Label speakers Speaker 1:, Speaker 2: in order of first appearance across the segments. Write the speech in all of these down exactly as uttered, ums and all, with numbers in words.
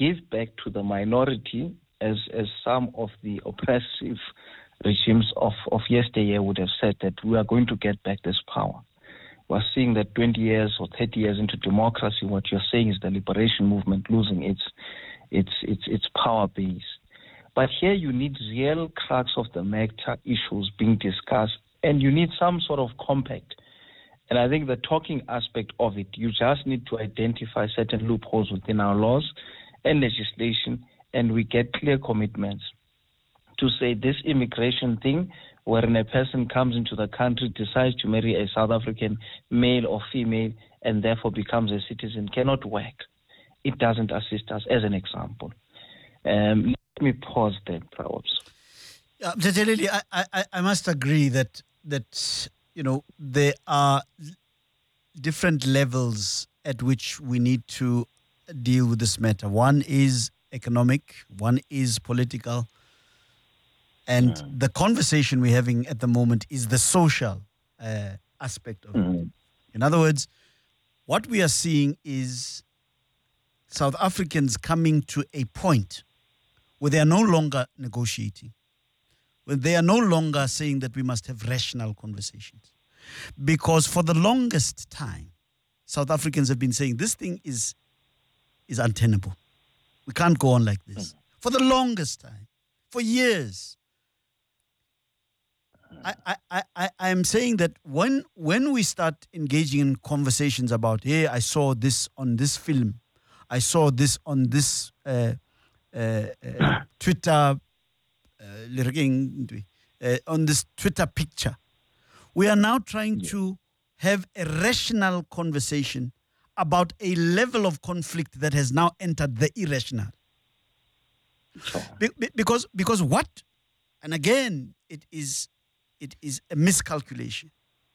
Speaker 1: give back to the minority as as some of the oppressive regimes of, of yesteryear would have said, that we are going to get back this power. We're seeing that twenty years or thirty years into democracy, what you're saying is the liberation movement losing its its its its power base. But here you need real crux of the matter issues being discussed, and you need some sort of compact. And I think the talking aspect of it, you just need to identify certain loopholes within our laws and legislation, and we get clear commitments to say this immigration thing, wherein a person comes into the country, decides to marry a South African male or female, and therefore becomes a citizen, cannot work. It doesn't assist us, as an example. Um, let me pause there, perhaps.
Speaker 2: Yeah, I, I, I must agree that that you know there are different levels at which we need to deal with this matter. One is economic, one is political, and mm. the conversation we're having at the moment is the social uh, aspect of mm. it. In other words, what we are seeing is South Africans coming to a point where they are no longer negotiating, when they are no longer saying that we must have rational conversations. Because for the longest time, South Africans have been saying this thing is, is untenable. We can't go on like this. For the longest time, for years. I, I, I, I am saying that when, when we start engaging in conversations about, hey, I saw this on this film, I saw this on this uh, uh, uh, Twitter, uh, uh, on this Twitter picture, we are now trying yeah. to have a rational conversation about a level of conflict that has now entered the irrational. Sure. Be, be, because because what, and again, it is it is a miscalculation.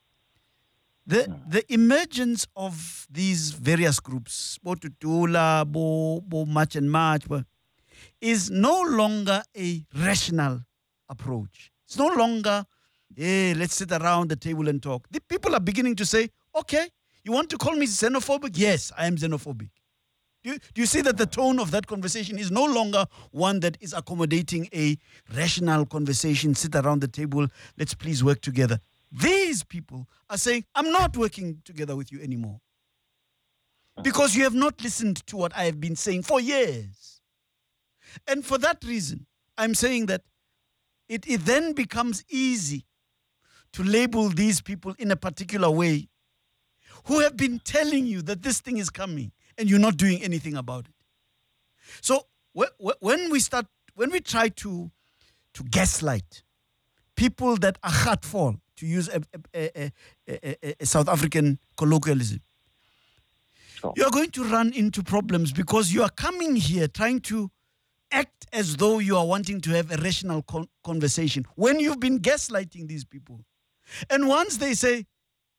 Speaker 2: The mm. the emergence of these various groups, Bo Tutula, Bo Bo March and March, is no longer a rational approach. It's no longer, hey, let's sit around the table and talk. The people are beginning to say, okay, you want to call me xenophobic? Yes, I am xenophobic. Do you, do you see that the tone of that conversation is no longer one that is accommodating a rational conversation, sit around the table, let's please work together. These people are saying, I'm not working together with you anymore. Because you have not listened to what I have been saying for years. And for that reason, I'm saying that it, it then becomes easy to label these people in a particular way who have been telling you that this thing is coming and you're not doing anything about it. So wh- wh- when we start, when we try to, to gaslight people that are hurtful, to use a, a, a, a, a South African colloquialism, sure. you are going to run into problems because you are coming here trying to act as though you are wanting to have a rational con- conversation when you've been gaslighting these people. And once they say,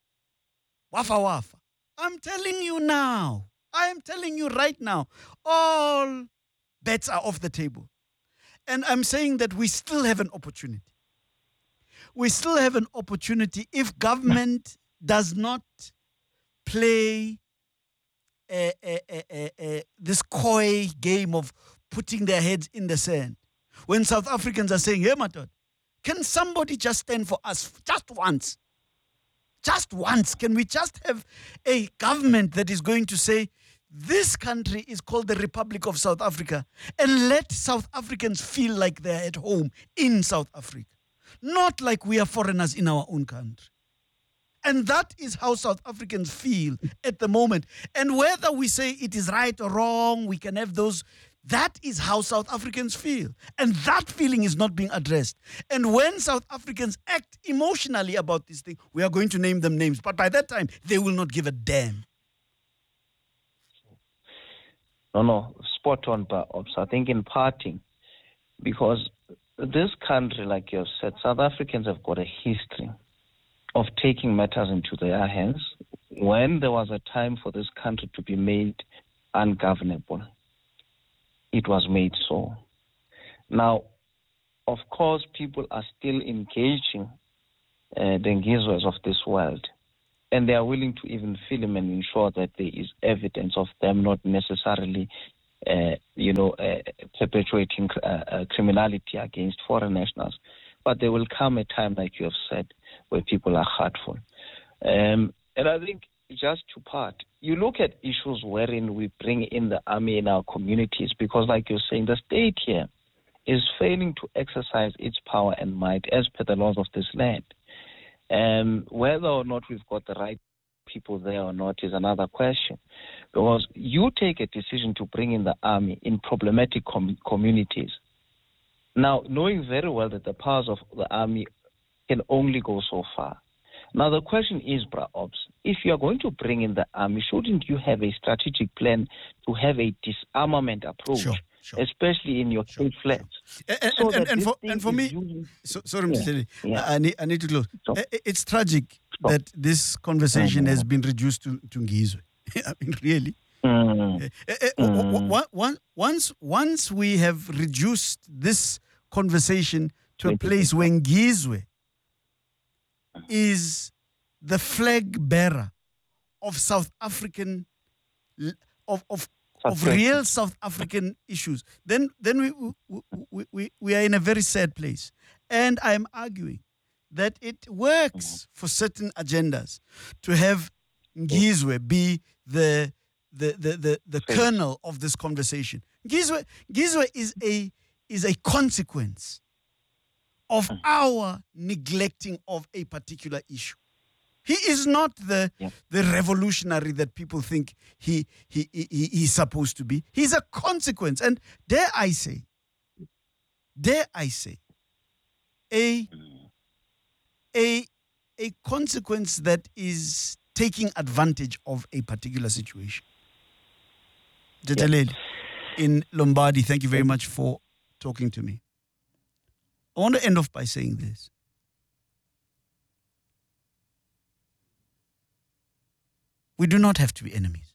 Speaker 2: wafa wafa, I'm telling you now, I am telling you right now, all bets are off the table. And I'm saying that we still have an opportunity. We still have an opportunity if government does not play a, a, a, a, a, this coy game of putting their heads in the sand. When South Africans are saying, hey, Matod, can somebody just stand for us just once? Just once. Can we just have a government that is going to say, this country is called the Republic of South Africa, and let South Africans feel like they're at home in South Africa, not like we are foreigners in our own country. And that is how South Africans feel at the moment. And whether we say it is right or wrong, we can have those. That is how South Africans feel. And that feeling is not being addressed. And when South Africans act emotionally about this thing, we are going to name them names. But by that time, they will not give a damn.
Speaker 1: No, no, spot on, Ops. I think in parting, because this country, like you have said, South Africans have got a history of taking matters into their hands when there was a time for this country to be made ungovernable. It was made so. Now, of course, people are still engaging uh, the Ngizwes of this world, and they are willing to even film and ensure that there is evidence of them not necessarily uh, you know, uh, perpetuating uh, uh, criminality against foreign nationals. But there will come a time, like you have said, where people are heartful. Um, and I think just to part, you look at issues wherein we bring in the army in our communities, because like you're saying, the state here is failing to exercise its power and might as per the laws of this land. Um, whether or not we've got the right people there or not is another question. Because you take a decision to bring in the army in problematic com- communities. Now, knowing very well that the powers of the army can only go so far. Now, the question is, Bra Ops, if you are going to bring in the army, shouldn't you have a strategic plan to have a disarmament approach,
Speaker 2: sure, sure.
Speaker 1: especially in your sure, state flats?
Speaker 2: Sure. And, so and, and, for, and for me, using, so, sorry, yeah, Mister Yeah. I, need, I need to close. Sure. It's tragic sure. that this conversation mm-hmm. has been reduced to, to Ngizwe. I mean, really. Mm. Mm. Once, once we have reduced this conversation to a place where Ngizwe is the flag bearer of South African, of of, of real South African issues, then then we we, we we are in a very sad place. And I'm arguing that it works for certain agendas to have Ngizwe be the the the the, the kernel of this conversation. Ngizwe Ngizwe is a is a consequence of our neglecting of a particular issue. He is not the yeah. the revolutionary that people think he, he he he's supposed to be. He's a consequence, and dare I say, dare I say, a a a consequence that is taking advantage of a particular situation. Jeteleli, yeah. in Lombardy, thank you very much for talking to me. I want to end off by saying this. We do not have to be enemies.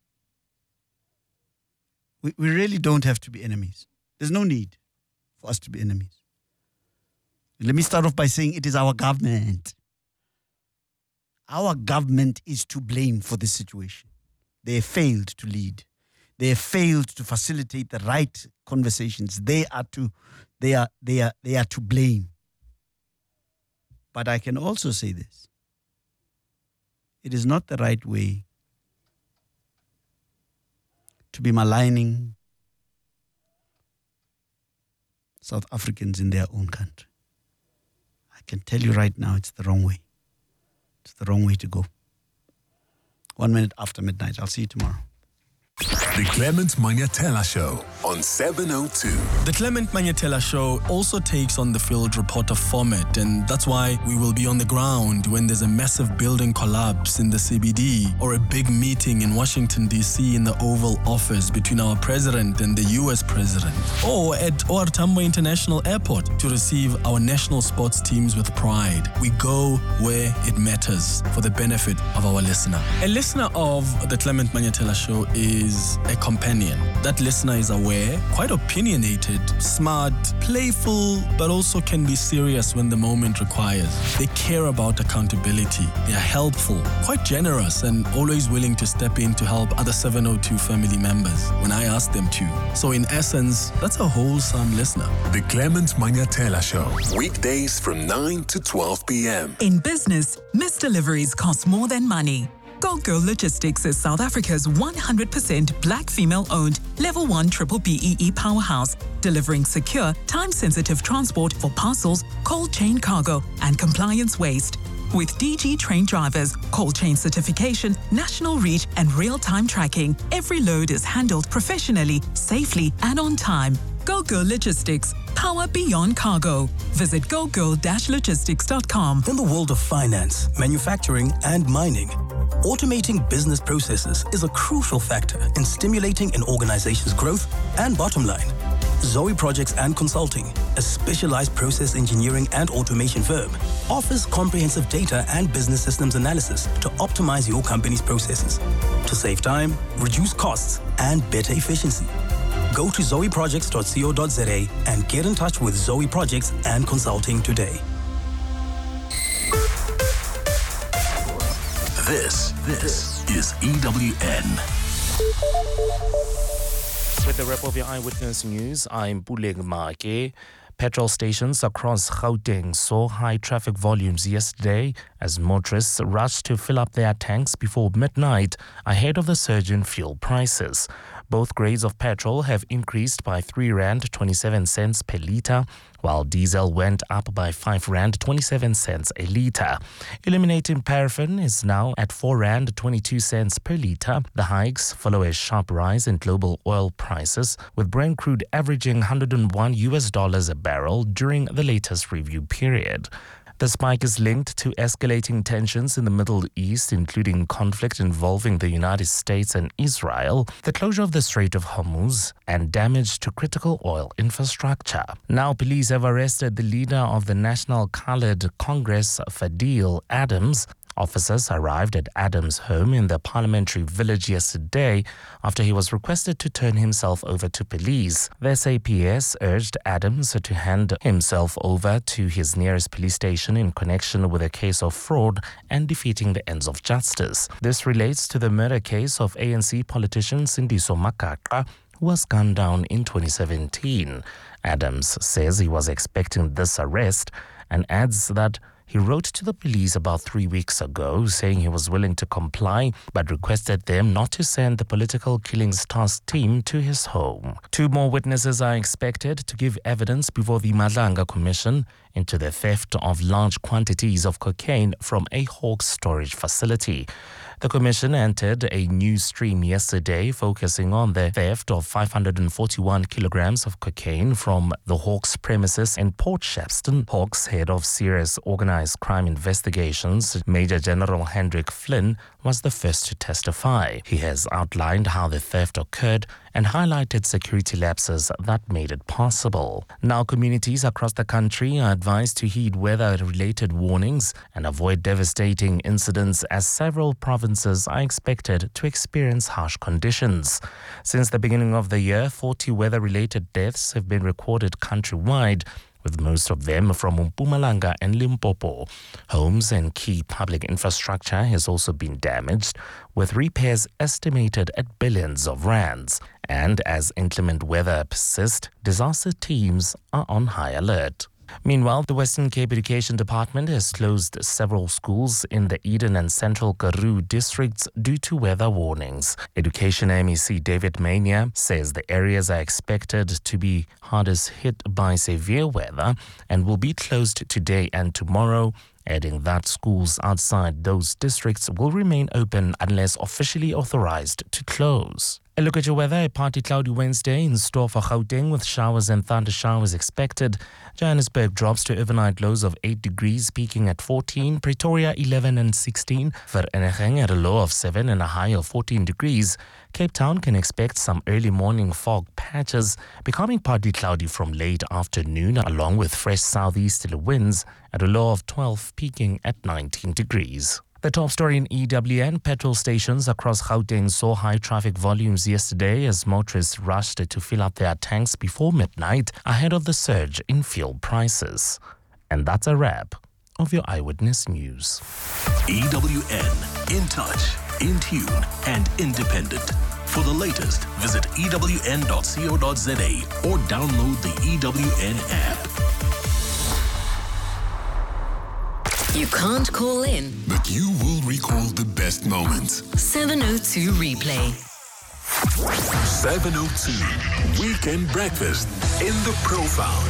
Speaker 2: We, we really don't have to be enemies. There's no need for us to be enemies. Let me start off by saying it is our government. Our government is to blame for this situation. They have failed to lead. They have failed to facilitate the right conversations. They are to They are, they are, they are to blame. But I can also say this. It is not the right way to be maligning South Africans in their own country. I can tell you right now, it's the wrong way. It's the wrong way to go. One minute after midnight. I'll see you tomorrow.
Speaker 3: The Clement Manyatela Show on seven oh two.
Speaker 4: The Clement Manyatela Show also takes on the field reporter format, and that's why we will be on the ground when there's a massive building collapse in the C B D or a big meeting in Washington, D C in the Oval Office between our president and the U S president, or at O R Tambo International Airport to receive our national sports teams with pride. We go where it matters for the benefit of our listener. A listener of the Clement Manyatela Show is is a companion. That listener is aware, quite opinionated, smart, playful, but also can be serious when the moment requires. They care about accountability. They are helpful, quite generous, and always willing to step in to help other seven oh two family members when I ask them to. So in essence, that's a wholesome listener.
Speaker 3: The Clement Manyatela Show. Weekdays from nine to twelve p.m.
Speaker 5: In business, missed deliveries cost more than money. Go Girl Logistics is South Africa's one hundred percent black female-owned Level one Triple B E E powerhouse, delivering secure, time-sensitive transport for parcels, cold chain cargo, and compliance waste. With D G trained drivers, cold chain certification, national reach, and real-time tracking, every load is handled professionally, safely, and on time. Go Girl Logistics, power beyond cargo. Visit go girl dash logistics dot com.
Speaker 6: In the world of finance, manufacturing, and mining, automating business processes is a crucial factor in stimulating an organization's growth and bottom line. Zoe Projects and Consulting, a specialized process engineering and automation firm, offers comprehensive data and business systems analysis to optimize your company's processes, to save time, reduce costs, and better efficiency. Go to zoe projects dot co dot za and get in touch with Zoe Projects and Consulting today.
Speaker 3: This, this is E W N.
Speaker 7: With the wrap of your Eyewitness News, I'm Puleng Make. Petrol stations across Gauteng saw high traffic volumes yesterday as motorists rushed to fill up their tanks before midnight ahead of the surge in fuel prices. Both grades of petrol have increased by three rand twenty-seven cents per litre, while diesel went up by five rand twenty-seven cents a litre. Eliminating paraffin is now at four rand twenty-two cents per litre. The hikes follow a sharp rise in global oil prices, with Brent crude averaging one hundred one U S dollars a barrel during the latest review period. The spike is linked to escalating tensions in the Middle East, including conflict involving the United States and Israel, the closure of the Strait of Hormuz, and damage to critical oil infrastructure. Now, police have arrested the leader of the National Coloured Congress, Fadil Adams. Officers arrived at Adams' home in the parliamentary village yesterday after he was requested to turn himself over to police. The S A P S urged Adams to hand himself over to his nearest police station in connection with a case of fraud and defeating the ends of justice. This relates to the murder case of A N C politician Sindiso Makaka, who was gunned down in twenty seventeen. Adams says he was expecting this arrest and adds that he wrote to the police about three weeks ago saying he was willing to comply but requested them not to send the political killings task team to his home. Two more witnesses are expected to give evidence before the Madlanga Commission into the theft of large quantities of cocaine from a Hawks storage facility. The commission entered a new stream yesterday focusing on the theft of five hundred forty-one kilograms of cocaine from the Hawks premises in Port Shepstone. Hawks head of serious organized crime investigations, Major General Hendrik Flynn, was the first to testify. He has outlined how the theft occurred and highlighted security lapses that made it possible. Now, communities across the country are advised to heed weather-related warnings and avoid devastating incidents as several provinces are expected to experience harsh conditions. Since the beginning of the year, forty weather-related deaths have been recorded countrywide, with most of them from Mpumalanga and Limpopo. Homes and key public infrastructure has also been damaged, with repairs estimated at billions of rands. And as inclement weather persists, disaster teams are on high alert. Meanwhile, the Western Cape Education Department has closed several schools in the Eden and Central Karoo districts due to weather warnings. Education M E C David Mania says the areas are expected to be hardest hit by severe weather and will be closed today and tomorrow, adding that schools outside those districts will remain open unless officially authorized to close. A look at your weather. A partly cloudy Wednesday in store for Gauteng with showers and thunder showers expected. Johannesburg drops to overnight lows of eight degrees, peaking at fourteen. Pretoria eleven and sixteen. Vereeniging at a low of seven and a high of fourteen degrees. Cape Town can expect some early morning fog patches, becoming partly cloudy from late afternoon, along with fresh southeasterly winds at a low of twelve, peaking at nineteen degrees. The top story in E W N, petrol stations across Gauteng saw high traffic volumes yesterday as motorists rushed to fill up their tanks before midnight ahead of the surge in fuel prices. And that's a wrap of your Eyewitness News.
Speaker 3: E W N, in touch, in tune, and independent. For the latest, visit E W N dot co dot za or download the E W N app.
Speaker 8: You can't call in,
Speaker 3: but you will recall the best moments.
Speaker 8: seven oh two Replay.
Speaker 3: seven oh two Weekend Breakfast in the Profile.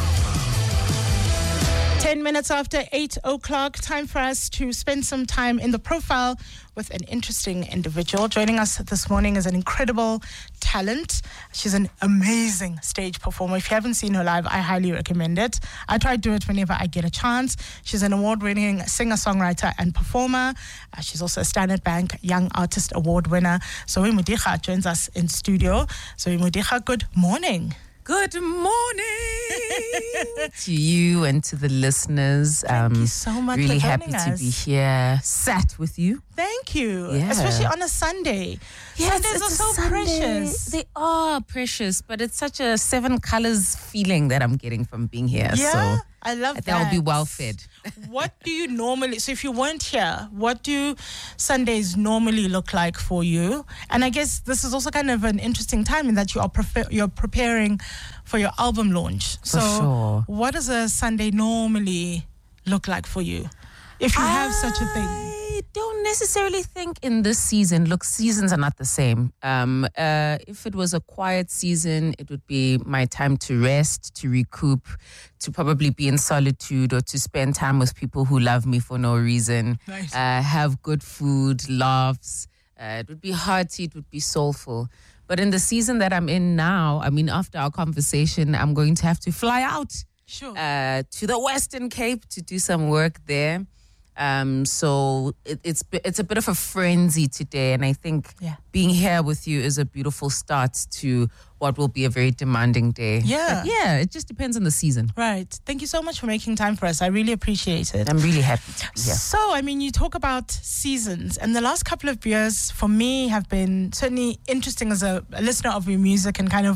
Speaker 9: Ten minutes after eight o'clock, time for us to spend some time in the Profile with an interesting individual. Joining us this morning is an incredible talent. She's an amazing stage performer. If you haven't seen her live, I highly recommend it. I try to do it whenever I get a chance. She's an award-winning singer-songwriter and performer. Uh, she's also a Standard Bank Young Artist Award winner. Zoe Modiga joins us in studio. Zoe Modiga, good morning.
Speaker 10: Good morning to you and to the listeners.
Speaker 9: Thank
Speaker 10: um,
Speaker 9: you so much
Speaker 10: really
Speaker 9: for
Speaker 10: happy
Speaker 9: joining
Speaker 10: to
Speaker 9: us.
Speaker 10: be here, sat with you.
Speaker 9: Thank you.
Speaker 10: Yeah.
Speaker 9: Especially on a Sunday.
Speaker 10: Yes,
Speaker 9: Sundays
Speaker 10: it's
Speaker 9: are
Speaker 10: a
Speaker 9: so
Speaker 10: Sunday.
Speaker 9: precious.
Speaker 10: They are precious, but it's such a seven colors feeling that I'm getting from being here.
Speaker 9: Yeah,
Speaker 10: So
Speaker 9: I love
Speaker 10: I think
Speaker 9: that.
Speaker 10: I'll be well fed.
Speaker 9: What do you normally, so if you weren't here, what do Sundays normally look like for you? And I guess this is also kind of an interesting time in that you are prefer, you're preparing for your album launch.
Speaker 10: For
Speaker 9: So
Speaker 10: sure.
Speaker 9: what does a Sunday normally look like for you? If you have such a thing.
Speaker 10: I don't necessarily think in this season. Look, seasons are not the same. Um, uh, if it was a quiet season, it would be my time to rest, to recoup, to probably be in solitude or to spend time with people who love me for no reason.
Speaker 9: Nice.
Speaker 10: Uh, have good food, laughs. Uh, it would be hearty, it would be soulful. But in the season that I'm in now, I mean, after our conversation, I'm going to have to fly out
Speaker 9: Sure.
Speaker 10: uh, to the Western Cape to do some work there. Um, so it, it's it's a bit of a frenzy today, and I think
Speaker 9: Yeah.
Speaker 10: being here with you is a beautiful start to what will be a very demanding day.
Speaker 9: Yeah.
Speaker 10: But yeah, it just depends on the season.
Speaker 9: Right. Thank you so much for making time for us. I really appreciate it.
Speaker 10: I'm really happy to be here.
Speaker 9: So, I mean, you talk about seasons, and the last couple of years for me have been certainly interesting as a, a listener of your music and kind of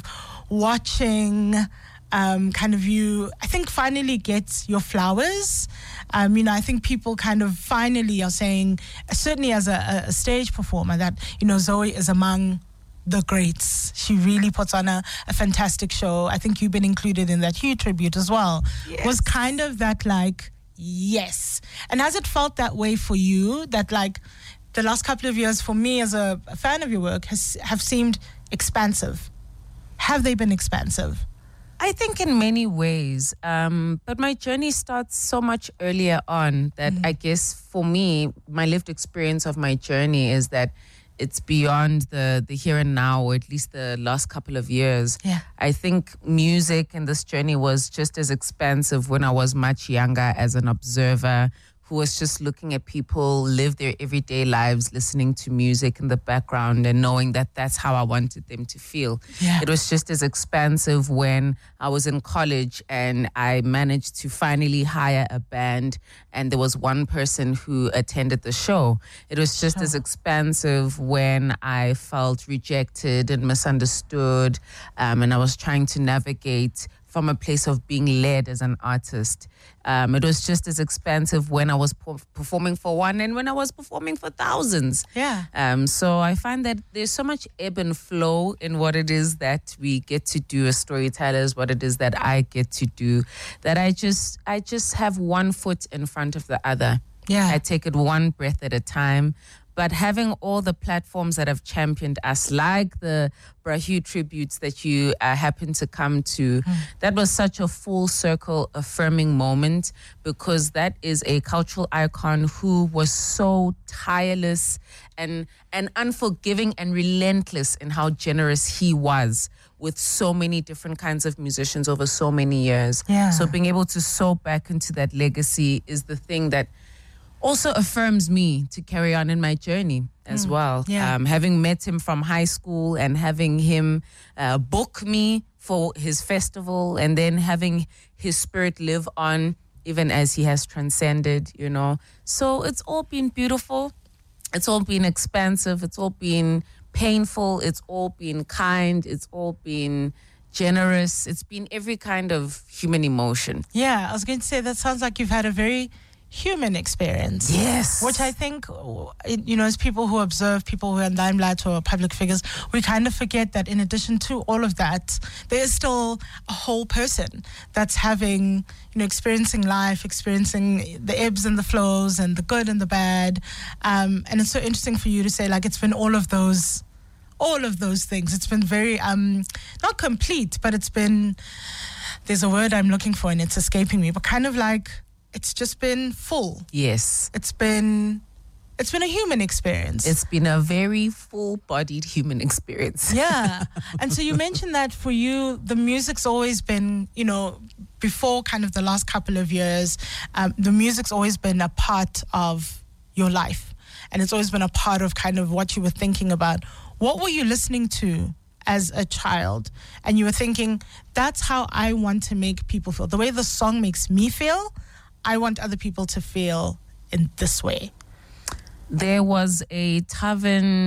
Speaker 9: watching um, kind of you, I think, finally get your flowers. Um, you know, I think people kind of finally are saying, certainly as a, a stage performer, that, you know, Zoe is among the greats. She really puts on a, a fantastic show. I think you've been included in that Hugh tribute as well.
Speaker 10: Yes.
Speaker 9: Was kind of that like, yes. And has it felt that way for you, that like the last couple of years for me as a, a fan of your work has have seemed expansive? Have they been expansive?
Speaker 10: I think in many ways, um, but my journey starts so much earlier on that I guess for me, my lived experience of my journey is that it's beyond the, the here and now, or at least the last couple of years.
Speaker 9: Yeah.
Speaker 10: I think music and this journey was just as expansive when I was much younger as an observer who was just looking at people live their everyday lives, listening to music in the background and knowing that that's how I wanted them to feel.
Speaker 9: Yeah.
Speaker 10: It was just as expansive when I was in college and I managed to finally hire a band and there was one person who attended the show. It was just as expansive when I felt rejected and misunderstood, um, and I was trying to navigate from a place of being led as an artist. Um, it was just as expansive when I was po- performing for one and when I was performing for thousands.
Speaker 9: Yeah.
Speaker 10: Um, so I find that there's so much ebb and flow in what it is that we get to do as storytellers, what it is that I get to do, that I just I just have one foot in front of the other.
Speaker 9: Yeah.
Speaker 10: I take it one breath at a time. But having all the platforms that have championed us, like the Brahu tributes that you uh, happened to come to, mm. that was such a full circle affirming moment, because that is a cultural icon who was so tireless and, and unforgiving and relentless in how generous he was with so many different kinds of musicians over so many years.
Speaker 9: Yeah.
Speaker 10: So being able to sow back into that legacy is the thing that also affirms me to carry on in my journey as mm, well.
Speaker 9: Yeah.
Speaker 10: Um, having met him from high school and having him uh, book me for his festival and then having his spirit live on even as he has transcended, you know. So it's all been beautiful. It's all been expansive. It's all been painful. It's all been kind. It's all been generous. It's been every kind of human emotion.
Speaker 9: Yeah, I was going to say that sounds like you've had a very human experience.
Speaker 10: Yes.
Speaker 9: Which I think, you know, as people who observe people who are in limelight or public figures, we kind of forget that in addition to all of that, there is still a whole person that's having, you know, experiencing life, experiencing the ebbs and the flows and the good and the bad. Um, and it's so interesting for you to say, like, it's been all of those, all of those things. It's been very, um, not complete, but it's been, there's a word I'm looking for and it's escaping me, but kind of like, it's just been full.
Speaker 10: Yes.
Speaker 9: It's been it's been a human experience.
Speaker 10: It's been a very full-bodied human experience.
Speaker 9: Yeah. And so you mentioned that for you, the music's always been, you know, before kind of the last couple of years, um, the music's always been a part of your life. And it's always been a part of kind of what you were thinking about. What were you listening to as a child? And you were thinking, that's how I want to make people feel. The way the song makes me feel, I want other people to feel in this way.
Speaker 10: There was a tavern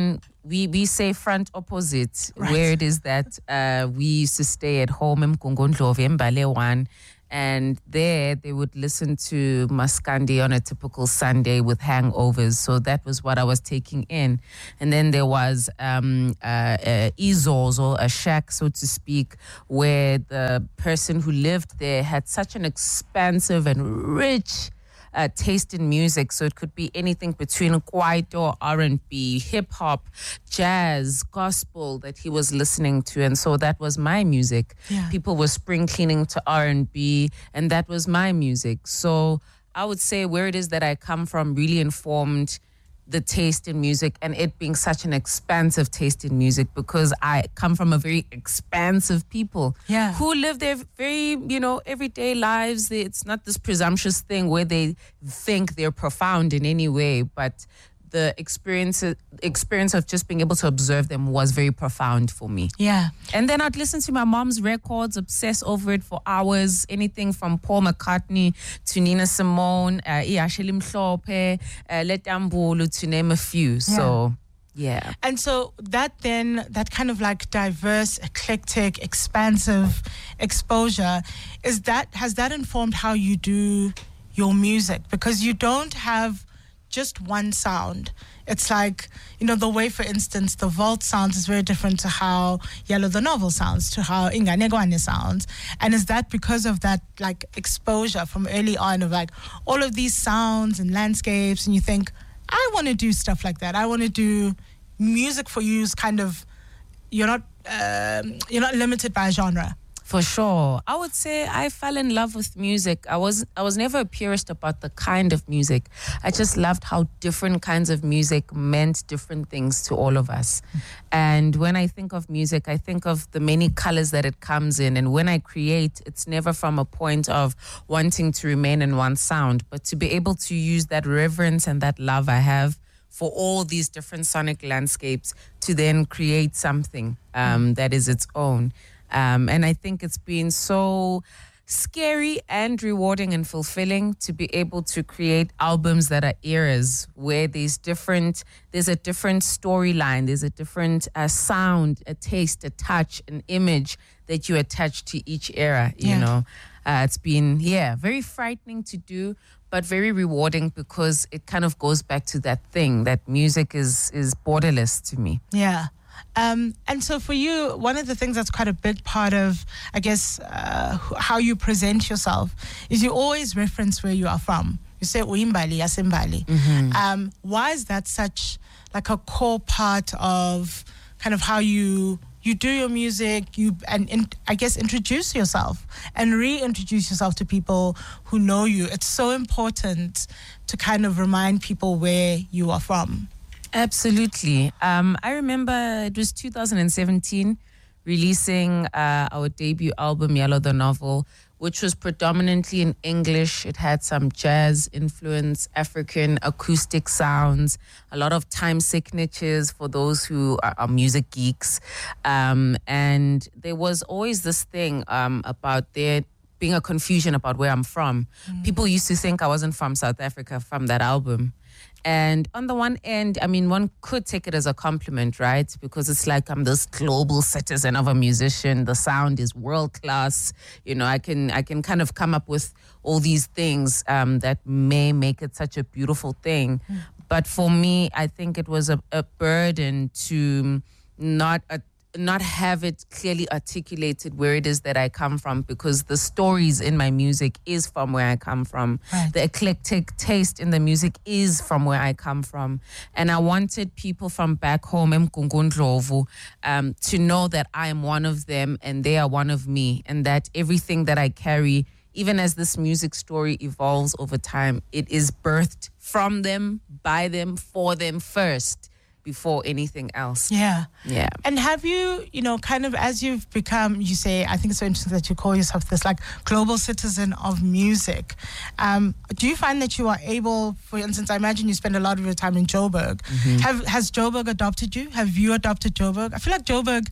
Speaker 10: we we say front opposite,
Speaker 9: Right.
Speaker 10: where it is that uh, we used to stay at home in Mkungundlovu, in Mbale one, and there they would listen to Maskandi on a typical Sunday with hangovers. So that was what I was taking in. And then there was um, uh, uh, Izos, or a shack, so to speak, where the person who lived there had such an expansive and rich Uh, taste in music. So it could be anything between kwaito, R and B, hip hop, jazz, gospel that he was listening to. And so that was my music.
Speaker 9: Yeah.
Speaker 10: People were spring cleaning to R and B, and that was my music. So I would say where it is that I come from really informed the taste in music, and it being such an expansive taste in music because I come from a very expansive people
Speaker 9: Yeah.
Speaker 10: who live their very, you know, everyday lives. They, it's not this presumptuous thing where they think they're profound in any way, but the experience experience of just being able to observe them was very profound for me.
Speaker 9: Yeah.
Speaker 10: And then I'd listen to my mom's records, obsess over it for hours. Anything from Paul McCartney to Nina Simone, uh, Iasheli Mhlophe, uh, Letambulu, to name a few. So, yeah.
Speaker 9: And so that then, that kind of like diverse, eclectic, expansive exposure, is that, has that informed how you do your music? Because you don't have just one sound. It's like, you know, the way, for instance, the vault sounds is very different to how Yellow the Novel sounds, to how Inganegwane sounds. And is that because of that, like, exposure from early on of, like, all of these sounds and landscapes, and you think, I want to do stuff like that. I want to do music for you is kind of, you're not, um, you're not limited by a genre.
Speaker 10: For sure. I would say I fell in love with music. I was I was never a purist about the kind of music. I just loved how different kinds of music meant different things to all of us. And when I think of music, I think of the many colors that it comes in. And when I create, it's never from a point of wanting to remain in one sound, but to be able to use that reverence and that love I have for all these different sonic landscapes to then create something um, that is its own. Um, and I think it's been so scary and rewarding and fulfilling to be able to create albums that are eras where there's different, there's a different storyline, there's a different uh, sound, a taste, a touch, an image that you attach to each era, you
Speaker 9: Yeah.
Speaker 10: know. Uh, it's been, yeah, very frightening to do, but very rewarding because it kind of goes back to that thing that music is is borderless to me.
Speaker 9: Yeah. Um, and so for you, one of the things that's quite a big part of, I guess, uh, how you present yourself is you always reference where you are from. You say Uimbali, Yasimbali.
Speaker 10: Mm-hmm.
Speaker 9: Um, why is that such like a core part of kind of how you you do your music, you and in, I guess introduce yourself and reintroduce yourself to people who know you? It's so important to kind of remind people where you are from.
Speaker 10: Absolutely. Um, I remember it was two thousand seventeen releasing uh, our debut album, Yellow the Novel, which was predominantly in English. It had some jazz influence, African acoustic sounds, a lot of time signatures for those who are, are music geeks. Um, and there was always this thing um, about there being a confusion about where I'm from. Mm. People used to think I wasn't from South Africa from that album. And on the one end, I mean, one could take it as a compliment, right? Because it's like I'm this global citizen of a musician. The sound is world class. You know, I can I can kind of come up with all these things um, that may make it such a beautiful thing. Mm. But for me, I think it was a, a burden to not a, not have it clearly articulated where it is that I come from, because the stories in my music is from where I come from.
Speaker 9: Right.
Speaker 10: The eclectic taste in the music is from where I come from. And I wanted people from back home in Mkungundlovu um, to know that I am one of them and they are one of me, and that everything that I carry, even as this music story evolves over time, it is birthed from them, by them, for them first, before anything else.
Speaker 9: Yeah.
Speaker 10: Yeah.
Speaker 9: And have you, you know, kind of as you've become, you say, I think it's so interesting that you call yourself this like global citizen of music. Um, do you find that you are able, for instance, I imagine you spend a lot of your time in Joburg.
Speaker 10: Mm-hmm.
Speaker 9: Have Has Joburg adopted you? Have you adopted Joburg? I feel like Joburg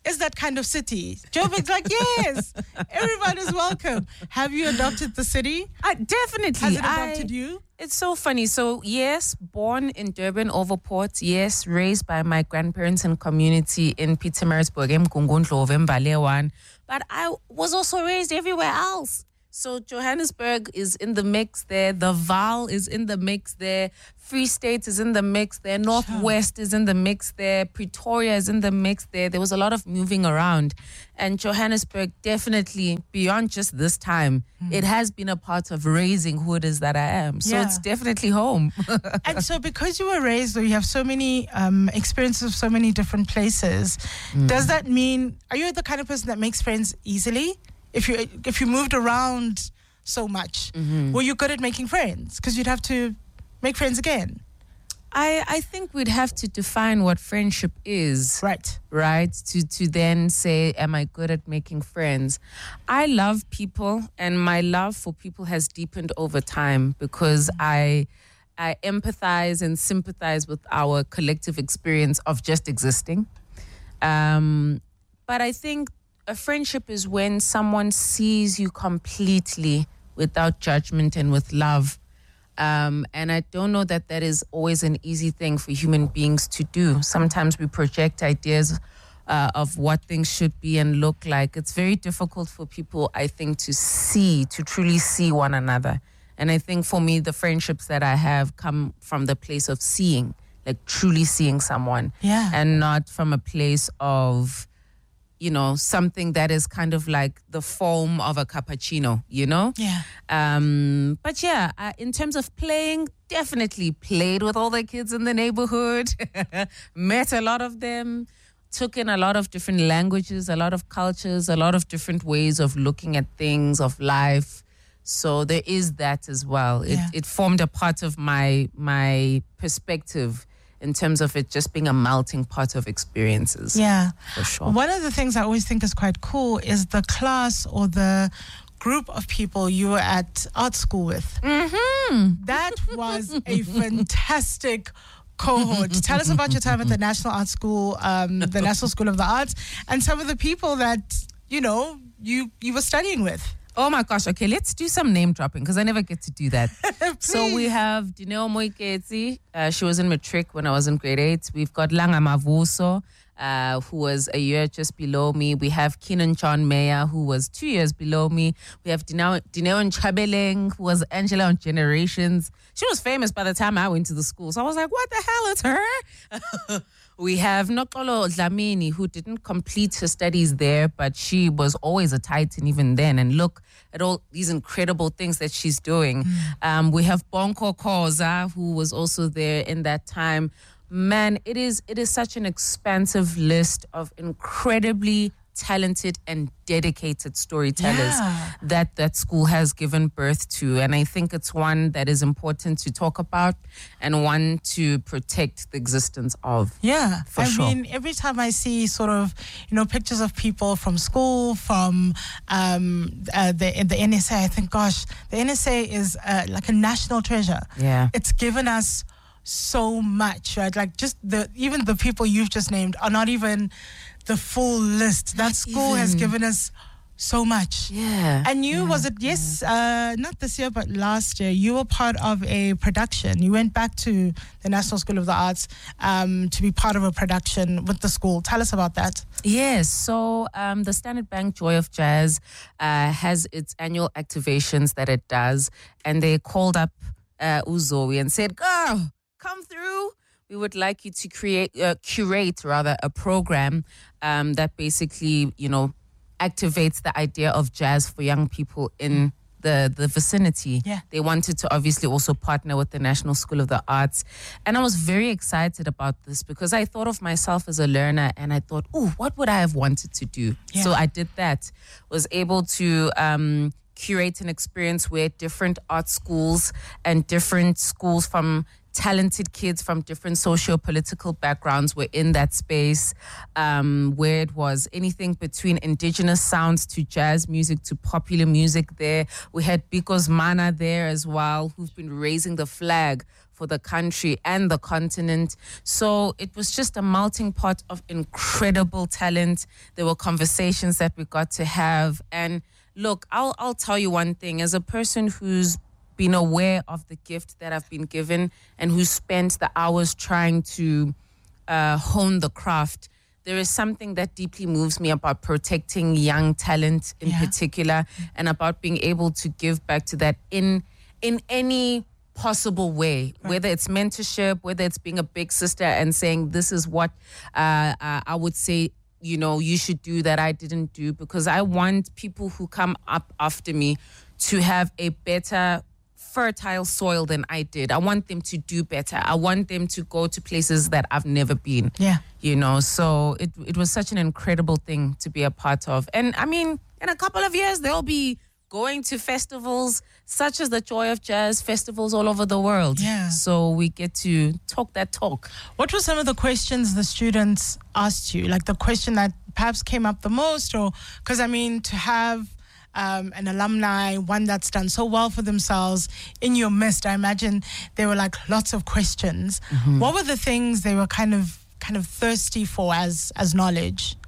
Speaker 9: is that kind of city? Joburg's like, yes, everyone is welcome. Have you adopted the city?
Speaker 10: Uh, definitely.
Speaker 9: Has it adopted
Speaker 10: I,
Speaker 9: you?
Speaker 10: It's so funny. So, yes, born in Durban, Overport. Yes, raised by my grandparents and community in Pietermaritzburg, Mkungundlove, Mbalewan. But I was also raised everywhere else. So Johannesburg is in the mix there. The Vaal is in the mix there. Free State is in the mix there. Northwest is in the mix there. Pretoria is in the mix there. There was a lot of moving around. And Johannesburg, definitely, beyond just this time, mm. it has been a part of raising who it is that I am. So yeah. it's definitely home.
Speaker 9: And so because you were raised, or you have so many um, experiences of so many different places, mm. does that mean, are you the kind of person that makes friends easily? If you if you moved around so much, mm-hmm. were you good at making friends? Because you'd have to make friends again.
Speaker 10: I, I think we'd have to define what friendship is.
Speaker 9: Right.
Speaker 10: Right? To to then say, am I good at making friends? I love people, and my love for people has deepened over time because I I empathize and sympathize with our collective experience of just existing. Um, but I think a friendship is when someone sees you completely without judgment and with love. Um, and I don't know that that is always an easy thing for human beings to do. Sometimes we project ideas uh, of what things should be and look like. It's very difficult for people, I think, to see, to truly see one another. And I think for me, the friendships that I have come from the place of seeing, like truly seeing someone.
Speaker 9: Yeah.
Speaker 10: And not from a place of, you know, something that is kind of like the foam of a cappuccino, you know?
Speaker 9: Yeah.
Speaker 10: Um, but yeah, uh, in terms of playing, definitely played with all the kids in the neighborhood, met a lot of them, took in a lot of different languages, a lot of cultures, a lot of different ways of looking at things, of life. So there is that as well. It,
Speaker 9: Yeah.
Speaker 10: it formed a part of my my perspective in terms of it just being a melting pot of experiences.
Speaker 9: Yeah.
Speaker 10: For sure.
Speaker 9: One of the things I always think is quite cool is the class or the group of people you were at art school with.
Speaker 10: Mm-hmm.
Speaker 9: That was a fantastic cohort. Tell us about your time at the National Art School, um, the National School of the Arts, and some of the people that, you know, you, you were studying with.
Speaker 10: Oh my gosh, okay, let's do some name dropping because I never get to do that. So we have Dineo Moiketsi. Uh, she was in matric when I was in grade eight. We've got Langa Mavuso, uh, who was a year just below me. We have Keenan John Mayer, who was two years below me. We have Dineo Nchabeleng, who was Angela on Generations. She was famous by the time I went to the school. So I was like, what the hell, it's her? We have Nokolo Dlamini, who didn't complete her studies there, but she was always a Titan even then. And look at all these incredible things that she's doing. Mm. Um, we have Bonko Koza, who was also there in that time. Man, it is it is such an expansive list of incredibly talented and dedicated storytellers
Speaker 9: Yeah.
Speaker 10: that that school has given birth to. And I think it's one that is important to talk about and one to protect the existence of.
Speaker 9: Yeah,
Speaker 10: For
Speaker 9: I
Speaker 10: sure.
Speaker 9: mean, every time I see sort of, you know, pictures of people from school, from um, uh, the the N S A, I think, gosh, the N S A is uh, like a national treasure.
Speaker 10: Yeah.
Speaker 9: It's given us so much, right? Like just the even the people you've just named are not even the full list. That
Speaker 10: Not
Speaker 9: school has
Speaker 10: even.
Speaker 9: given us so much.
Speaker 10: Yeah.
Speaker 9: And you, was it, yes, uh, not this year, but last year, you were part of a production. You went back to the National School of the Arts um, to be part of a production with the school. Tell us about that.
Speaker 10: Yes, so um, the Standard Bank Joy of Jazz uh, has its annual activations that it does, and they called up uh, Uzoe and said, girl, come through. We would like you to create, uh, curate rather, a program um, that basically, you know, activates the idea of jazz for young people in the, the vicinity.
Speaker 9: Yeah.
Speaker 10: They wanted to obviously also partner with the National School of the Arts. And I was very excited about this because I thought of myself as a learner and I thought, oh, what would I have wanted to do?
Speaker 9: Yeah.
Speaker 10: So I did that. Was able to um, curate an experience where different art schools and different schools from talented kids from different socio-political backgrounds were in that space, um, where it was anything between indigenous sounds to jazz music to popular music there. We had Bikos Mana there as well, who've been raising the flag for the country and the continent. So it was just a melting pot of incredible talent. There were conversations that we got to have. And look, I'll I'll tell you one thing. As a person who's been aware of the gift that I've been given and who spent the hours trying to uh, hone the craft, there is something that deeply moves me about protecting young talent in yeah. particular, and about being able to give back to that in in any possible way, right. whether it's mentorship, whether it's being a big sister and saying, this is what uh, uh, I would say, you know, you should do that I didn't do, because I want people who come up after me to have a better fertile soil than I did. I want them to do better. I want them to go to places that I've never been.
Speaker 9: Yeah.
Speaker 10: You know, so it it was such an incredible thing to be a part of. And I mean, in a couple of years, they'll be going to festivals such as the Joy of Jazz festivals all over the world.
Speaker 9: Yeah.
Speaker 10: So we get to talk that talk.
Speaker 9: What were some of the questions the students asked you? Like the question that perhaps came up the most, or because I mean, to have Um, an alumni, one that's done so well for themselves in your midst, I imagine there were like lots of questions. Mm-hmm. What were the things they were kind of kind of thirsty for as as knowledge?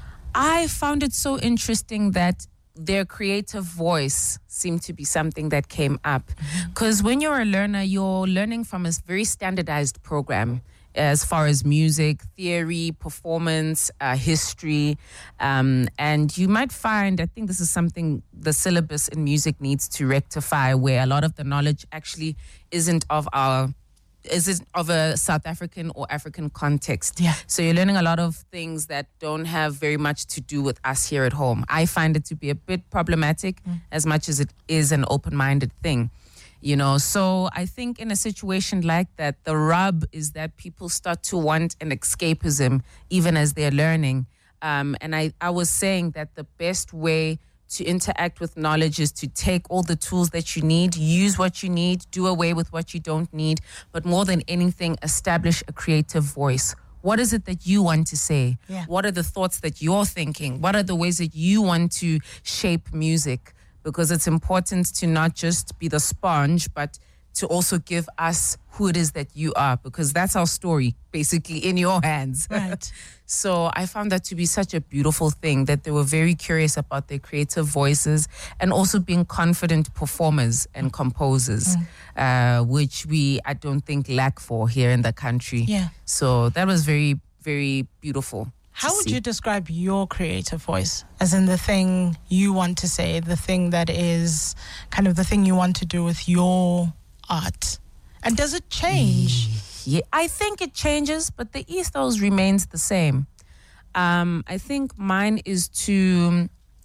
Speaker 10: I found it so interesting that their creative voice seemed to be something that came up. Because mm-hmm. when you're a learner, you're learning from a very standardized program, as far as music, theory, performance, uh, history. Um, and you might find, I think this is something the syllabus in music needs to rectify, where a lot of the knowledge actually isn't of our, isn't of a South African or African context.
Speaker 9: Yeah.
Speaker 10: So you're learning a lot of things that don't have very much to do with us here at home. I find it to be a bit problematic mm. as much as it is an open-minded thing. You know, so I think in a situation like that, the rub is that people start to want an escapism even as they're learning. Um, and I, I was saying that the best way to interact with knowledge is to take all the tools that you need, use what you need, do away with what you don't need, but more than anything, establish a creative voice. What is it that you want to say?
Speaker 9: Yeah.
Speaker 10: What are the thoughts that you're thinking? What are the ways that you want to shape music? Because it's important to not just be the sponge, but to also give us who it is that you are, because that's our story, basically, in your hands.
Speaker 9: Right.
Speaker 10: So I found that to be such a beautiful thing, that they were very curious about their creative voices and also being confident performers and composers, mm. uh, which we, I don't think, lack for here in the country.
Speaker 9: Yeah.
Speaker 10: So that was very, very beautiful.
Speaker 9: How would you describe your creative voice? As in the thing you want to say, the thing that is kind of the thing you want to do with your art. And does it change?
Speaker 10: Yeah, I think it changes, but the ethos remains the same. Um, I think mine is to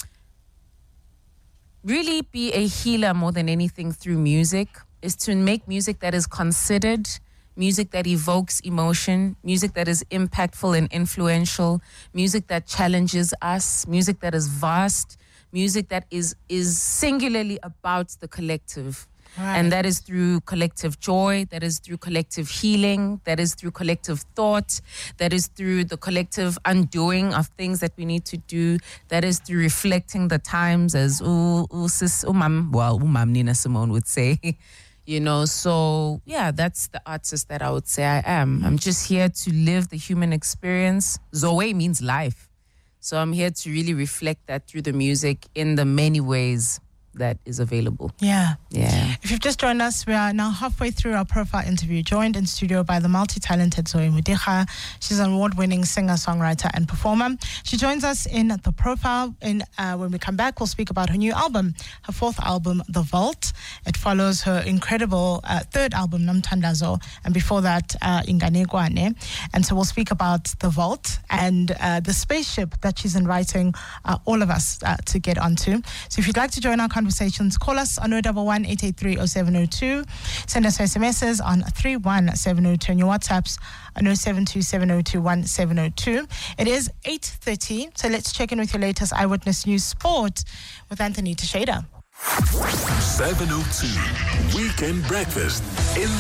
Speaker 10: really be a healer more than anything through music, is to make music that is considered, music that evokes emotion, music that is impactful and influential, music that challenges us, music that is vast, music that is is singularly about the collective.
Speaker 9: Right.
Speaker 10: And that is through collective joy, that is through collective healing, that is through collective thought, that is through the collective undoing of things that we need to do, that is through reflecting the times, as ooh, ooh, sis, umam, well, umam Nina Simone would say. You know, so yeah, that's the artist that I would say I am. I'm just here to live the human experience. Zoe means life. So I'm here to really reflect that through the music in the many ways that is available.
Speaker 9: Yeah.
Speaker 10: Yeah.
Speaker 9: If you've just joined us, we are now halfway through our profile interview, joined in studio by the multi-talented Zoe Mudikha. She's an award-winning singer, songwriter, and performer. She joins us in the profile. In uh, when we come back, we'll speak about her new album, her fourth album, The Vault. It follows her incredible uh, third album, Namtandazo, and before that, uh, Inganegwane. And so we'll speak about The Vault and uh, the spaceship that she's inviting uh, all of us uh, to get onto. So if you'd like to join our conversations, call us on zero one one, eight eight three, zero seven zero two. Send us S M Ses on three one seven zero two and your WhatsApps on zero seven two seven zero two one seven zero two. It is eight thirty, so let's check in with your latest Eyewitness News Sport with Anthony Teixeira.
Speaker 3: seven oh two Weekend Breakfast in